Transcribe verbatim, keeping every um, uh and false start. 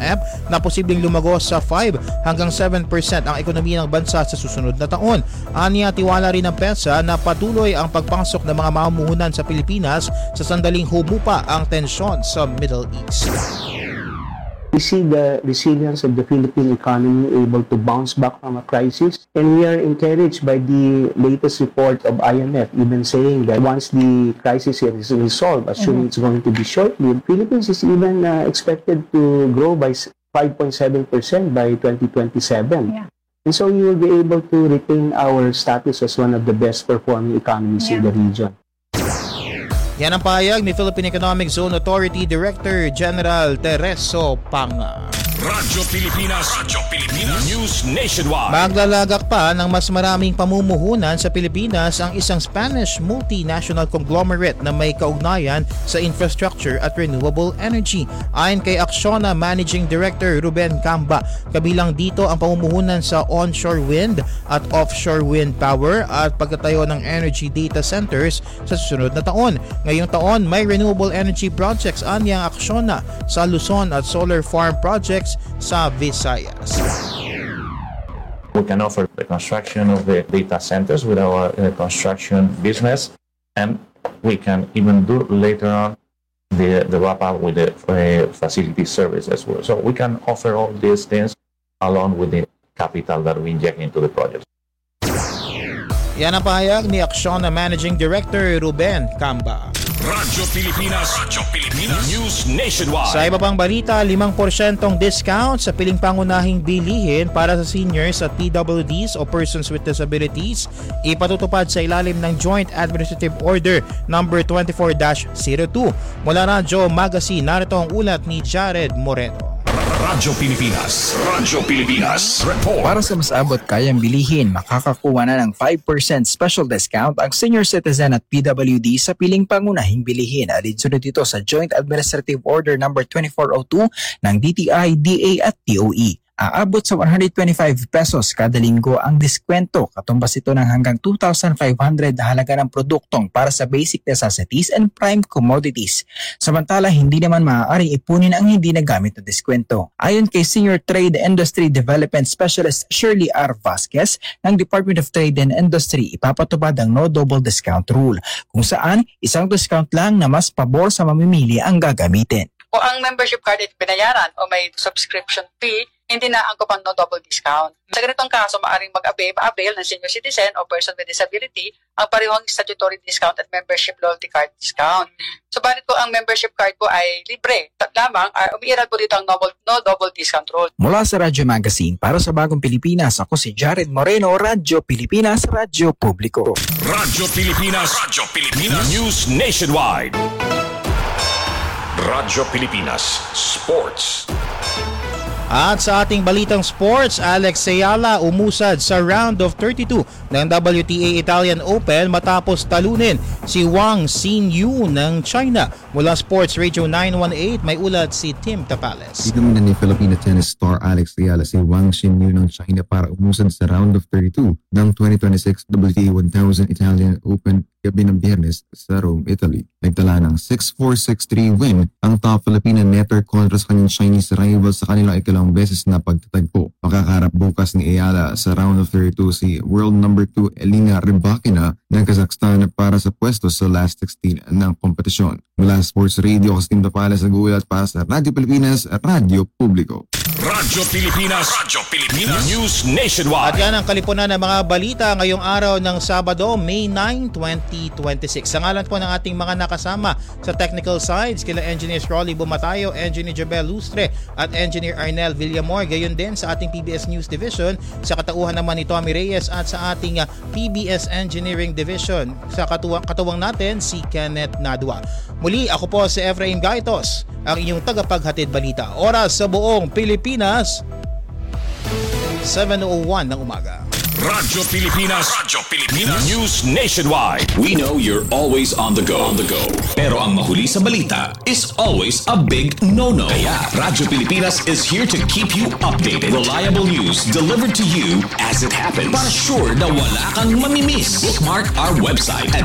F na posibleng lumago sa five hanggang seven percent ang ekonomiya ng bansa sa susunod na taon. Aniya, tiwala rin ng PESA na patuloy ang pagpasok ng mga mamumuhunan sa Pilipinas sa sandaling humupa ang tensyon sa Middle East. We see the resilience of the Philippine economy able to bounce back from a crisis, and we are encouraged by the latest report of I M F, even saying that once the crisis is resolved, assuming mm-hmm. it's going to be short-lived, Philippines is even uh, expected to grow by five point seven percent by twenty twenty-seven. Yeah. And so we will be able to retain our status as one of the best performing economies yeah. in the region. Yan ang pahayag ni Philippine Economic Zone Authority Director General Tereso Panga. Radyo Pilipinas, Radyo Pilipinas, News Nationwide. Maglalagak pa ng mas maraming pamumuhunan sa Pilipinas ang isang Spanish multinational conglomerate na may kaugnayan sa infrastructure at renewable energy. Ayon kay Acciona Managing Director Ruben Camba, kabilang dito ang pamumuhunan sa onshore wind at offshore wind power at pagtatayo ng energy data centers sa susunod na taon. Ngayong taon, may renewable energy projects anyang Acciona sa Luzon at solar farm projects sa Visayas. We can offer the construction of the data centers with our uh, construction business, and we can even do later on the, the wrap up with the uh, facility service as well. So we can offer all these things along with the capital that we inject into the project. Yan ang pahayag ni Acciona Managing Director Ruben Camba. Radyo Pilipinas, Radyo Pilipinas, News Nationwide. Sa iba pang balita, limang porsyentong discount sa piling pangunahing bilihin para sa seniors at P W Ds o persons with disabilities ipatutupad sa ilalim ng Joint Administrative Order number twenty-four dash oh two. Mula Radyo Magazine, narito ang ulat ni Jared Moreno. Radyo Pilipinas, Radyo Pilipinas Report. Para sa mas abot kayang bilihin, makakakuha na ng five percent special discount ang senior citizen at P W D sa piling pangunahing bilihin. Alinsunod dito sa Joint Administrative Order number twenty-four oh two ng D T I, D A at T O E. Aabot sa one hundred twenty-five pesos kada linggo ang diskwento. Katumbas ito ng hanggang two thousand five hundred na halaga ng produktong para sa basic necessities and prime commodities. Samantala, hindi naman maaaring ipunin ang hindi nagamit na diskwento. Ayon kay Senior Trade Industry Development Specialist Shirley R. Vasquez ng Department of Trade and Industry, ipapatupad ang no double discount rule, kung saan isang discount lang na mas pabor sa mamimili ang gagamitin. O ang membership card ay binayaran o may subscription fee, hindi na angkop ang no double discount. Sa ganitong kaso, maaaring mag-avail, ma-avail ng senior citizen o person with disability ang parehong statutory discount at membership loyalty card discount. So, bakit po ang membership card po ay libre? Tat lamang, uh, umiiral po dito ang no, no double discount rule. Mula sa Radyo Magazine, para sa Bagong Pilipinas, ako si Jared Moreno, Radyo Pilipinas, Radyo Publiko. Radyo Pilipinas, Radyo Pilipinas, News Nationwide. Radyo Pilipinas Sports. At sa ating balitang sports, Alex Ayala umusad sa round of thirty-two ng W T A Italian Open matapos talunin si Wang Xinyu ng China. Mula Sports Radio nine one eight, may ulat si Tim Tapales. Inuminan ni Filipino tennis star Alex Ayala si Wang Xinyu ng China para umusad sa round of thirty-two ng twenty twenty-six W T A one thousand Italian Open gabi ng Biyernes sa Rome, Italy. Nagtala ng six four six three win ang top Filipino netter kontra sa kanyang Chinese rival sa kanilang ikalang beses na pagtatagpo. Makakarap bukas ni Ayala sa round of thirty-two si world number two Elina Rybakina ng Kazakhstan para sa pwesto sa last sixteen ng kompetisyon. Mula Sports Radio, Kastim Tapales nagulat para sa Radyo Pilipinas at Radyo Publiko. Radyo Pilipinas, Radyo Pilipinas, News Nationwide. At yan ang kalipunan ng mga balita ngayong araw ng Sabado, May ninth, twenty twenty-six. Sa ngalan po ng ating mga nakasama sa technical sides, kila Engineer Rolly Bumatayo, Engineer Jabel Lustre at Engineer Arnel Villamor. Gayon din sa ating P B S News Division, sa katauhan naman ni Tommy Reyes at sa ating uh, P B S Engineering Division. Sa katuwang, katuwang natin si Kenneth Nadua. Muli, ako po si Efraim Gaitos, ang inyong tagapaghatid balita. Oras sa buong Pilipinas, seven oh one ng umaga. Radyo Pilipinas, Radyo Pilipinas, News Nationwide. We know you're always on the go, on the go. Pero ang mahuli sa balita is always a big no-no. Kaya Radyo Pilipinas is here to keep you updated. Reliable news delivered to you as it happens. Para sure na wala kang mamimiss. Bookmark our website at